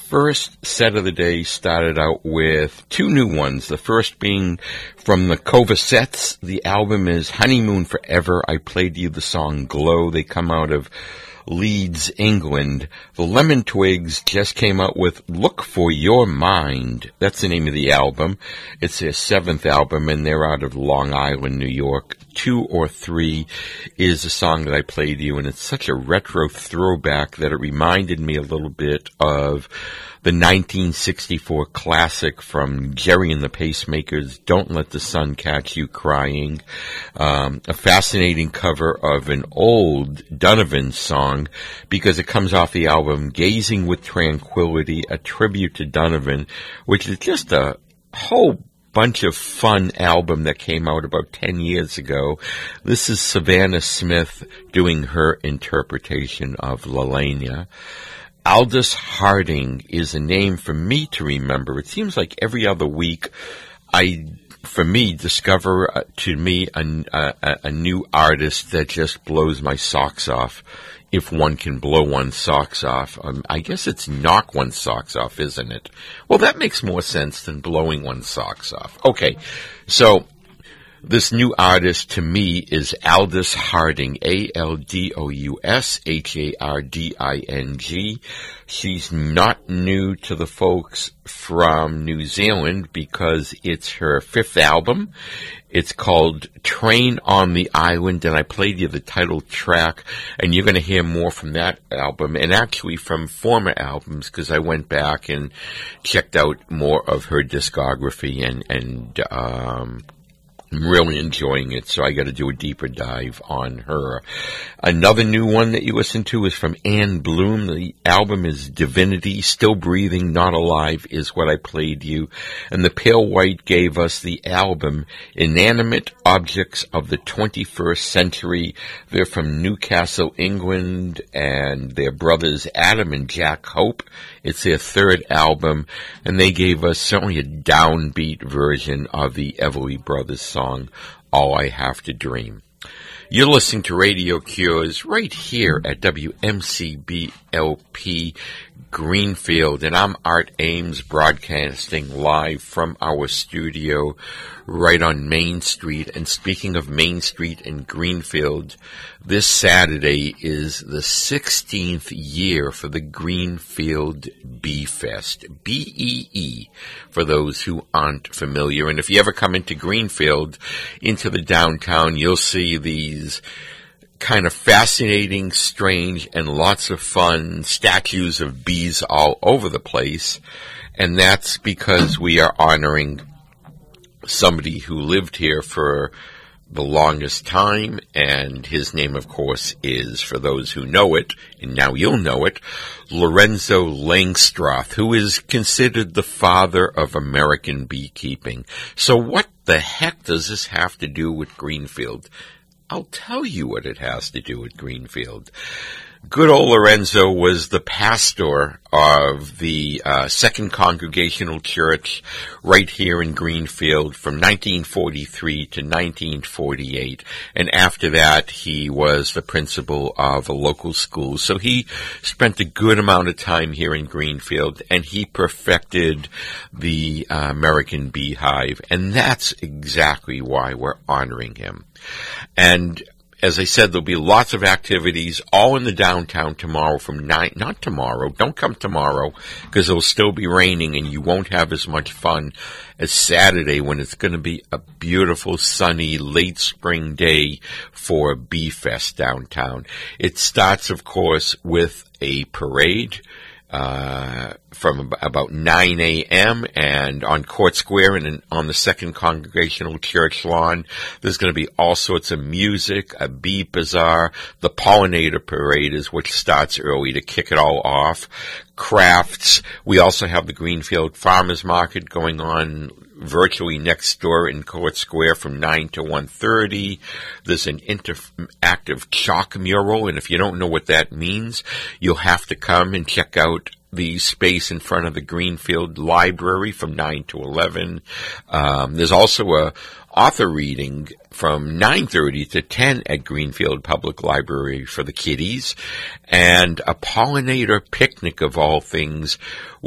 first set of the day started out with two new ones. The first being from the Covasettes. The album is Honeymoon Forever. I played you the song Glow. They come out of Leeds, England. The Lemon Twigs just came out with Look for Your Mind. That's the name of the album. It's their seventh album, and they're out of Long Island, New York. 2 or 3 is a song that I played you, and it's such a retro throwback that it reminded me a little bit of the 1964 classic from Jerry and the Pacemakers, Don't Let the Sun Catch You Crying. A fascinating cover of an old Donovan song because it comes off the album Gazing with Tranquility, a tribute to Donovan, which is just a whole bunch of fun album that came out about 10 years ago. This is Savannah Smith doing her interpretation of Lalania. Aldous Harding is a name for me to remember. It seems like every other week discover to me a new artist that just blows my socks off. If one can blow one's socks off. I guess it's knock one's socks off, isn't it? Well, that makes more sense than blowing one's socks off. Okay, so this new artist to me is Aldous Harding, ALDOUSHARDING. She's not new to the folks from New Zealand because it's her 5th album. It's called Train on the Island, and I played you the title track, and you're going to hear more from that album, and actually from former albums, because I went back and checked out more of her discography, and I'm really enjoying it, so I got to do a deeper dive on her. Another new one that you listen to is from Ann Bloom. The album is Divinity, Still Breathing, Not Alive is what I played you. And the Pale White gave us the album Inanimate Objects of the 21st Century. They're from Newcastle, England, and their brothers Adam and Jack Hope. It's their 3rd album, and they gave us certainly a downbeat version of the Everly Brothers song, All I Have to Dream. You're listening to Radio Cures right here at WMCBLP Greenfield, and I'm Art Ames, broadcasting live from our studio right on Main Street. And speaking of Main Street and Greenfield, this Saturday is the 16th year for the Greenfield Bee Fest, B-E-E, for those who aren't familiar. And if you ever come into Greenfield, into the downtown, you'll see these kind of fascinating, strange, and lots of fun statues of bees all over the place. And that's because we are honoring somebody who lived here for the longest time, and his name, of course, is, for those who know it, and now you'll know it, Lorenzo Langstroth, who is considered the father of American beekeeping. So what the heck does this have to do with Greenfield? I'll tell you what it has to do with Greenfield. Good old Lorenzo was the pastor of the Second Congregational Church right here in Greenfield from 1943 to 1948. And after that, he was the principal of a local school. So he spent a good amount of time here in Greenfield, and he perfected the American beehive. And that's exactly why we're honoring him. And as I said, there'll be lots of activities all in the downtown tomorrow from 9, not tomorrow, don't come tomorrow, because it'll still be raining and you won't have as much fun as Saturday when it's going to be a beautiful, sunny, late spring day for Bee Fest downtown. It starts, of course, with a parade from about 9 a.m. and on Court Square and on the Second Congregational Church lawn. There's going to be all sorts of music, a bee bazaar. The Pollinator Parade is which starts early to kick it all off. Crafts. We also have the Greenfield Farmers Market going on virtually next door in Court Square from 9 to 1:30. There's an interactive chalk mural, and if you don't know what that means, you'll have to come and check out the space in front of the Greenfield Library from 9 to 11. There's also a author reading from 9:30 to 10 at Greenfield Public Library for the kiddies, and a pollinator picnic of all things